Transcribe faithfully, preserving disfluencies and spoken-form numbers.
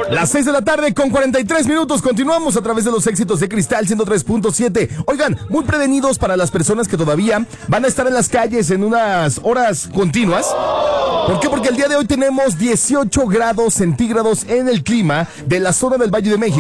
Las seis de la tarde con cuarenta y tres minutos. Continuamos a través de los éxitos de Cristal ciento tres punto siete. Oigan, muy prevenidos para las personas que todavía van a estar en las calles en unas horas continuas. ¿Por qué? Porque el día de hoy tenemos dieciocho grados centígrados en el clima de la zona del Valle de México.